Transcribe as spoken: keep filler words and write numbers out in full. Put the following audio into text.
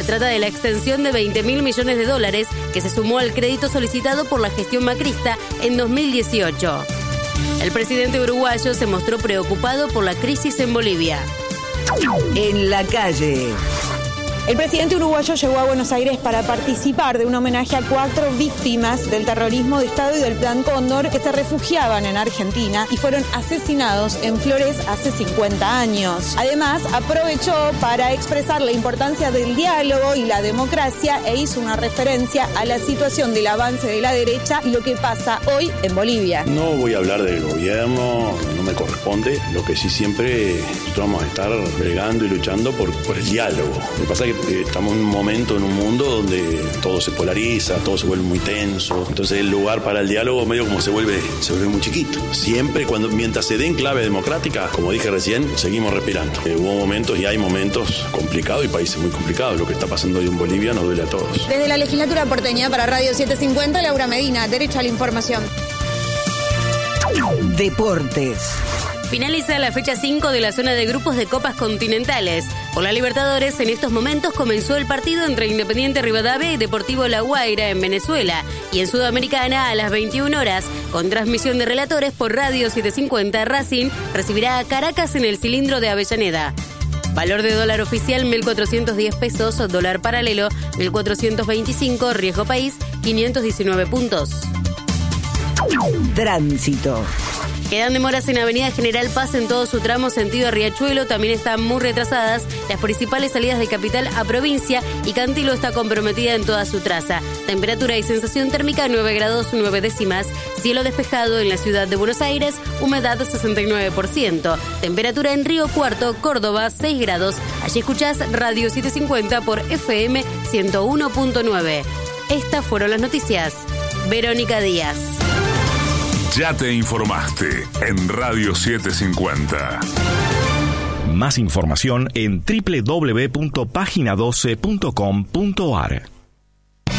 trata de la extensión de veinte mil millones de dólares que se sumó al crédito solicitado por la gestión macrista en dos mil dieciocho. El presidente uruguayo se mostró preocupado por la crisis en Bolivia. En la calle. El presidente uruguayo llegó a Buenos Aires para participar de un homenaje a cuatro víctimas del terrorismo de Estado y del Plan Cóndor que se refugiaban en Argentina y fueron asesinados en Flores hace cincuenta años. Además, aprovechó para expresar la importancia del diálogo y la democracia e hizo una referencia a la situación del avance de la derecha y lo que pasa hoy en Bolivia. No voy a hablar del gobierno, no me corresponde. Lo que sí siempre nosotros vamos a estar bregando y luchando por, por el diálogo. Lo que pasa es que estamos en un momento, en un mundo donde todo se polariza, todo se vuelve muy tenso. Entonces el lugar para el diálogo medio como se vuelve, se vuelve muy chiquito. Siempre cuando, mientras se dé en clave democrática, como dije recién, seguimos respirando. Eh, hubo momentos y hay momentos complicados y países muy complicados. Lo que está pasando hoy en Bolivia nos duele a todos. Desde la legislatura porteña para Radio setecientos cincuenta, Laura Medina, Derecho a la Información. Deportes. Finaliza la fecha cinco de la zona de grupos de Copas Continentales. Por la Libertadores, en estos momentos comenzó el partido entre Independiente Rivadavia y Deportivo La Guaira en Venezuela. Y en Sudamericana, a las veintiuna horas, con transmisión de relatores por Radio setecientos cincuenta, Racing recibirá a Caracas en el cilindro de Avellaneda. Valor de dólar oficial mil cuatrocientos diez pesos, dólar paralelo mil cuatrocientos veinticinco, riesgo país quinientos diecinueve puntos. Tránsito. Quedan demoras en Avenida General Paz en todo su tramo sentido Riachuelo. También están muy retrasadas las principales salidas de capital a provincia y Cantilo está comprometida en toda su traza. Temperatura y sensación térmica nueve grados nueve décimas. Cielo despejado en la ciudad de Buenos Aires, humedad sesenta y nueve por ciento. Temperatura en Río Cuarto, Córdoba, seis grados. Allí escuchás Radio setecientos cincuenta por F M ciento uno punto nueve. Estas fueron las noticias. Verónica Díaz. Ya te informaste en Radio setecientos cincuenta. Más información en doble u doble u doble u punto página doce punto com punto a r.